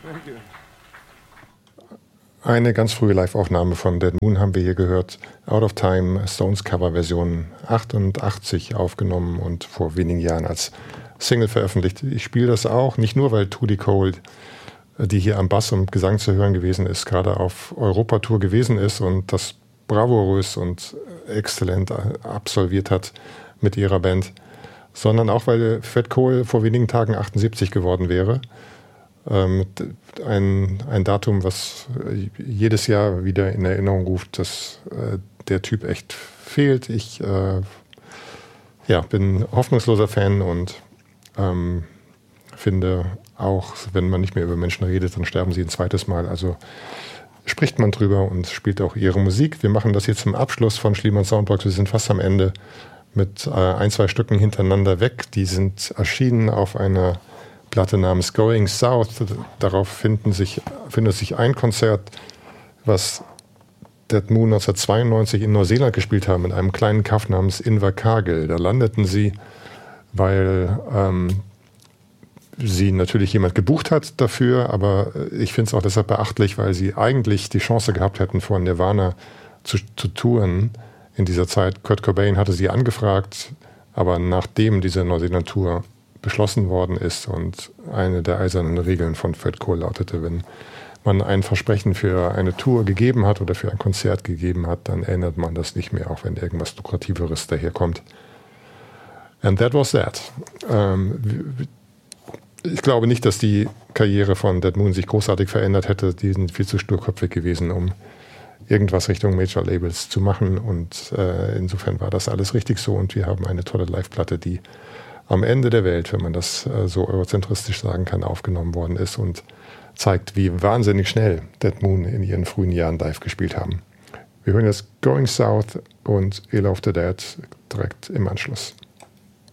Eine ganz frühe Live-Aufnahme von Dead Moon haben wir hier gehört. Out of Time, Stones Cover-Version 88 aufgenommen und vor wenigen Jahren als Single veröffentlicht. Ich spiele das auch, nicht nur, weil Trudy Cole, die hier am Bass und Gesang zu hören gewesen ist, gerade auf Europatour gewesen ist und das bravourös und exzellent absolviert hat mit ihrer Band, sondern auch, weil Fred Cole vor wenigen Tagen 78 geworden wäre. Ein Datum, was jedes Jahr wieder in Erinnerung ruft, dass der Typ echt fehlt. Ich bin hoffnungsloser Fan und finde auch, wenn man nicht mehr über Menschen redet, dann sterben sie ein zweites Mal. Also spricht man drüber und spielt auch ihre Musik. Wir machen das jetzt zum Abschluss von Schliemann Soundbox. Wir sind fast am Ende mit 1-2 Stücken hintereinander weg. Die sind erschienen auf einer Platte namens Going South. Darauf findet sich ein Konzert, was Dead Moon 1992 in Neuseeland gespielt haben, in einem kleinen Kaff namens Invercargill. Da landeten sie, weil sie natürlich jemand gebucht hat dafür, aber ich finde es auch deshalb beachtlich, weil sie eigentlich die Chance gehabt hätten, vor Nirvana zu touren in dieser Zeit. Kurt Cobain hatte sie angefragt, aber nachdem diese Neuseeland-Tour beschlossen worden ist und eine der eisernen Regeln von Fred Cole lautete, wenn man ein Versprechen für eine Tour gegeben hat oder für ein Konzert gegeben hat, dann ändert man das nicht mehr, auch wenn irgendwas Lukrativeres daherkommt. And that was that. Ich glaube nicht, dass die Karriere von Dead Moon sich großartig verändert hätte. Die sind viel zu sturköpfig gewesen, um irgendwas Richtung Major Labels zu machen, und insofern war das alles richtig so, und wir haben eine tolle Live-Platte, die am Ende der Welt, wenn man das so eurozentristisch sagen kann, aufgenommen worden ist und zeigt, wie wahnsinnig schnell Dead Moon in ihren frühen Jahren live gespielt haben. Wir hören jetzt Going South und Ill of the Dead direkt im Anschluss.